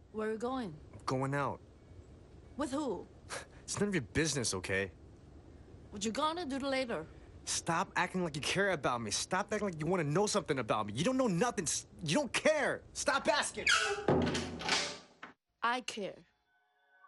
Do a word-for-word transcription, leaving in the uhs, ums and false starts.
Where are you going? Going out. With who? It's none of your business, okay? What you gonna do later? Stop acting like you care about me. Stop acting like you want to know something about me. You don't know nothing. You don't care. Stop asking. I care.